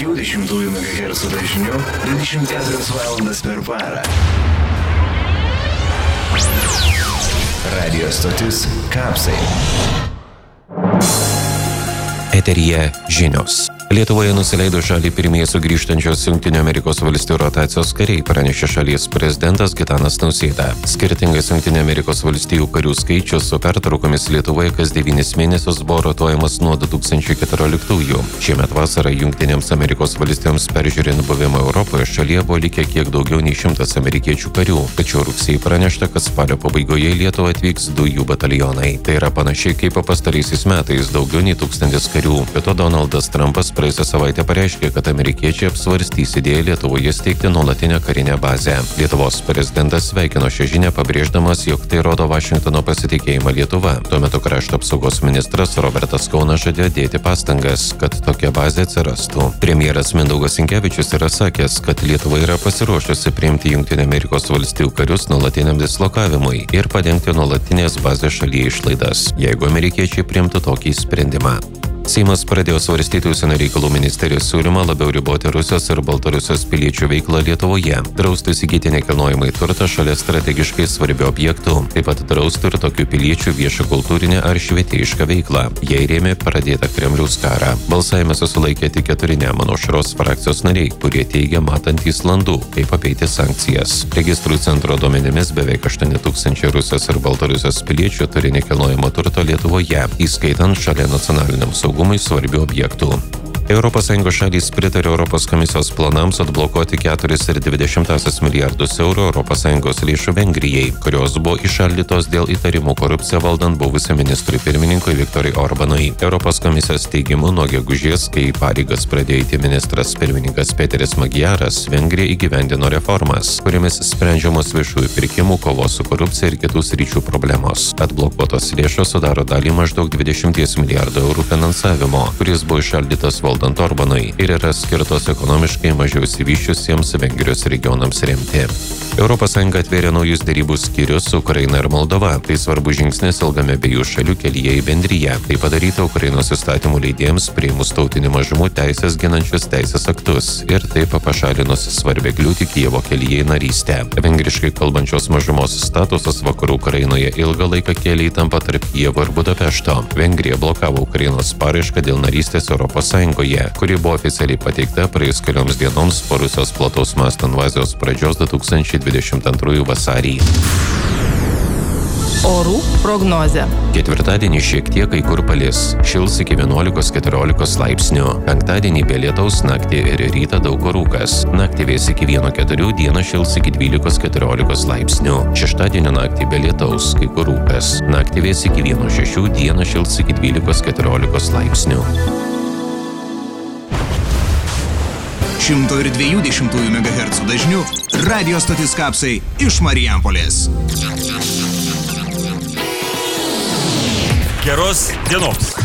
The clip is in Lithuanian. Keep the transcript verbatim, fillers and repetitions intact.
penkių dešimtųjų megahercų dažniu dvidešimt keturias valandas per parą. Radio stotis Kapsai. Eteryje žinios. Lietuvoje nusileido šalį pirmieji sugrįžtančios Jungtinių Amerikos valstijų rotacijos kariai, pranešė šalies prezidentas Gitanas Nausėda. Skirtingas Jungtinių Amerikos valstijų karių skaičius su pertraukomis Lietuvoje kas devynis mėnesius buvo rotuojamas nuo du tūkstančiai keturioliktųjų. Šiemet vasarą Jungtinėms Amerikos valstijoms peržiūrint buvimą Europoje šalyje buvo likę kiek daugiau nei šimtas amerikiečių karių. Tačiau rugsėjį pranešta, kad spalio pabaigoje į Lietuvą atvyks du jų batalionai. Tai yra panašiai kaip pastaraisiais metais, daugiau nei tūkstantis karių. Be to Donaldas Trumpas praėjusią savaitę pareiškė, kad amerikiečiai apsvarstys idėją Lietuvoje steigti nuolatinę karinę bazę. Lietuvos prezidentas sveikino šią žinią, pabrėždamas, jog tai rodo Vašingtono pasitikėjimą Lietuva. Tuo metu krašto apsaugos ministras Robertas Kaunas žadėjo dėti pastangas, kad tokia bazė atsirastų. Premjeras Mindaugas Sinkevičius yra sakęs, kad Lietuva yra pasiruošusi priimti Jungtinių Amerikos valstijų karius nuolatiniam dislokavimui ir padengti nuolatinės bazės šalyje išlaidas, jeigu amerikiečiai priimtų tokį sprendimą. Seimas pradėjo svarstyti užsienio reikalų ministerijos siūlymą labiau riboti Rusijos ir Baltarusijos piliečių veiklą Lietuvoje, drausti įsigyti nekilnojamąjį turtą šalia strategiškai svarbių objektų, taip pat drausti ir tokių piliečių viešą kultūrinę ar švietėjišką veiklą, jei rėmė pradėtą Kremliaus karą. Balsavime susilaikė tik keturi Nemuno aušros frakcijos nariai, kurie teigia matantys landų, kaip apeiti sankcijas. Registrų centro duomenimis beveik aštuoni tūkstančiai Rusijos ir Baltarusijos piliečių turi nekilnojamo turto Lietuvoje, įskaitant šalia nacionaliniam saugumui saugumui svarbių objektų. Europos Sąjungos šalys pritarė Europos komisijos planams atblokuoti keturis ir dvi dešimtąsias milijardus eurų Europos Sąjungos lėšų Vengrijai, kurios buvo įšaldytos dėl įtarimų korupciją valdant buvusiam ministrui pirmininkui Viktorui Orbanui. Europos komisijos teigimu nuo gegužės, kai pareigas pradėjo eiti ministras pirmininkas Peteris Magyaras, Vengrija įgyvendino reformas, kuriamis sprendžiamos viešųjų pirkimų, kovos su korupcija ir kitų sričių problemos. Atblokuotos lėšos sudaro dalį maždaug dvidešimt milijardų eurų finansavimo, kuris buvo įšaldytas valdant Orbanui ir yra skirtos ekonomiškai mažiau išsivysčiusiems Vengrijos regionams remti. Europos Sąjunga atvėrė naujus derybų skyrius su Ukraina ir Moldova. Tai svarbus žingsnis ilgame abiejų šalių kelyje į bendriją. Tai padaryta Ukrainos įstatymų leidėjams priėmus tautinių mažumų teisės ginančius teisės aktus ir taip pašalinus svarbę kliūtį Kijevo kelyje į narystę. Vengriškai kalbančios mažumos statusas vakarų Ukrainoje ilgą laiką kėlė įtampą tarp Kijevo ir Budapešto. Vengrija blokavo Ukrainos paraišką dėl narystės Europos Sąjungoje, kuri buvo oficialiai pateikta praėjus kelioms dienoms po Rusijos plataus masto invazijos pradžios du tūkstančiai dvidešimt antrųjų vasarį. Orų prognozė. Ketvirtadienį šiek tiek kai kur palis. Šils iki vienuolikos keturiolikos laipsnių. Penktadienį be lietaus, naktį ir rytą daug kur rūkas. Naktį vės iki vieno keturių, dieną šils iki dvylikos keturiolikos laipsnių. Šeštadienio naktį be lietaus, kai kur rūkas. Naktį vės iki vieno šešių, dieną šils iki dvylikos keturiolikos laipsnių. šimto ir dviejų dešimtųjų megahercų dažniu radio stotis Kapsai iš Marijampolės. Geros dienos.